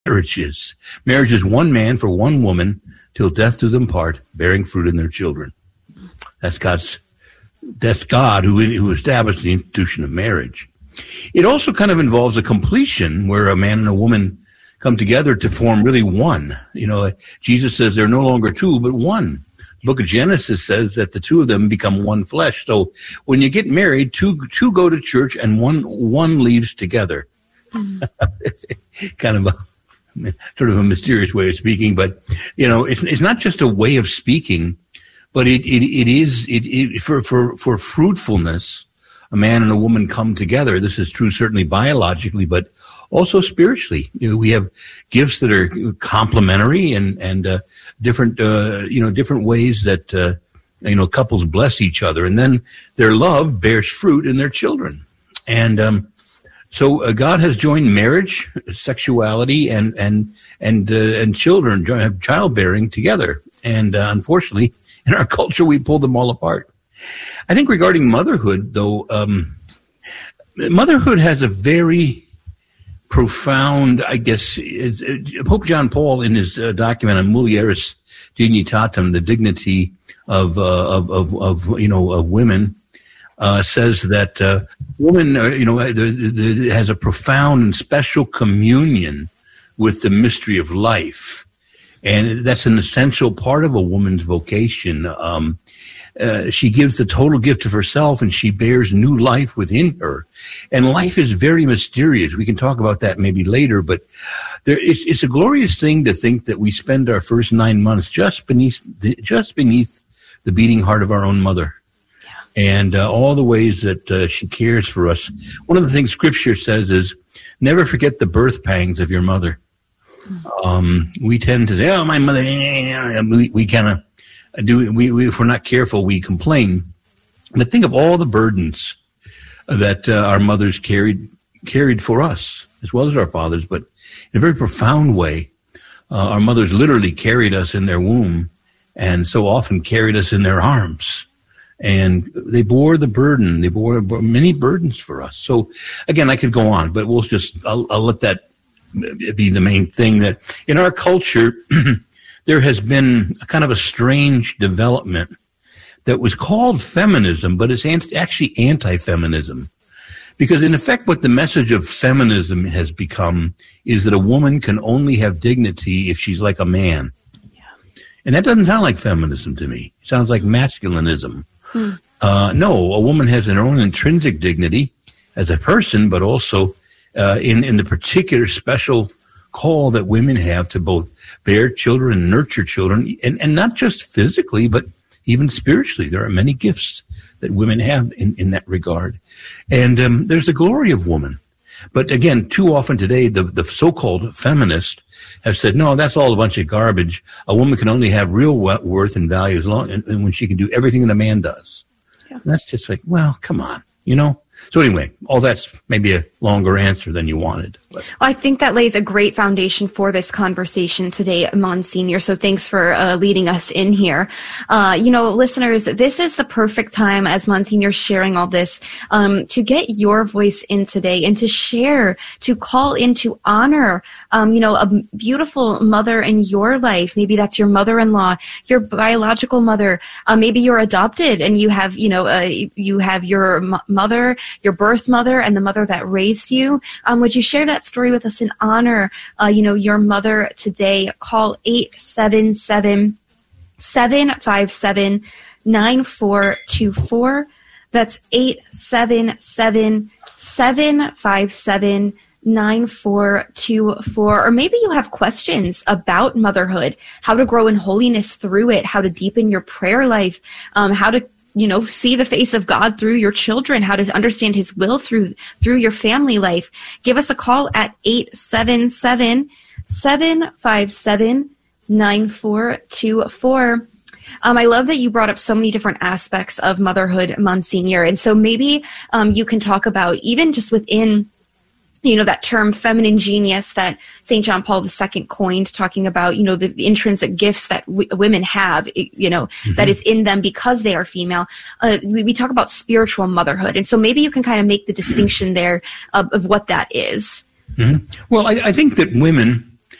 marriage is. Marriage is one man for one woman till death do them part, bearing fruit in their children. That's God who established the institution of marriage. It also kind of involves a completion where a man and a woman come together to form really one. Jesus says they're no longer two, but one. The book of Genesis says that the two of them become one flesh. So when you get married, two go to church and one leaves together. Kind of sort of a mysterious way of speaking, but it's not just a way of speaking, but it is for fruitfulness. A man and a woman come together. This is true certainly biologically, but also spiritually. We have gifts that are complementary and different different ways that couples bless each other, and then their love bears fruit in their children. And so God has joined marriage, sexuality, and children, childbearing together. And unfortunately, in our culture, we pull them all apart. I think regarding motherhood, though, motherhood has a very profound, I guess, Pope John Paul in his document on Mulieris Dignitatem, the dignity of women, says that woman, has a profound and special communion with the mystery of life, and that's an essential part of a woman's vocation. She gives the total gift of herself, and she bears new life within her. And life is very mysterious. We can talk about that maybe later, but it's a glorious thing to think that we spend our first 9 months just beneath the beating heart of our own mother. And all the ways that she cares for us. One of the things Scripture says is, never forget the birth pangs of your mother. We tend to say, "Oh, my mother," we kind of do. We if we're not careful, we complain. But think of all the burdens that our mothers carried for us, as well as our fathers. But in a very profound way, our mothers literally carried us in their womb, and so often carried us in their arms. And they bore the burden. They bore many burdens for us. So, again, I could go on, but I'll let that be the main thing. That in our culture, there has been a kind of a strange development that was called feminism, but it's actually anti-feminism. Because in effect, what the message of feminism has become is that a woman can only have dignity if she's like a man. Yeah. And that doesn't sound like feminism to me. It sounds like masculinism. No, a woman has her own intrinsic dignity as a person, but also in the particular special call that women have to both bear children and nurture children, and not just physically, but even spiritually. There are many gifts that women have in that regard. And there's the glory of woman. But again, too often today, the so-called feminists have said, no, that's all a bunch of garbage. A woman can only have real worth and value and when she can do everything that a man does. Yeah. And that's just like, well, come on, So anyway, all that's maybe a longer answer than you wanted. But. Well, I think that lays a great foundation for this conversation today, Monsignor. So thanks for leading us in here. Listeners, this is the perfect time, as Monsignor's sharing all this, to get your voice in today and to share, to call in, to honor, a beautiful mother in your life. Maybe that's your mother-in-law, your biological mother. Maybe you're adopted and you have, you have your mother, your birth mother, and the mother that raised you. Would you share that story with us and honor, your mother today? Call 877-757-9424. That's 877-757-9424. Or maybe you have questions about motherhood, how to grow in holiness through it, how to deepen your prayer life, how to see the face of God through your children, how to understand his will through your family life. Give us a call at 877-757-9424. I love that you brought up so many different aspects of motherhood, Monsignor. And so maybe you can talk about, even just within that term feminine genius that St. John Paul II coined, talking about, the intrinsic gifts that women have, that is in them because they are female. We talk about spiritual motherhood. And so maybe you can kind of make the distinction there of what that is. Mm-hmm. Well, I think that women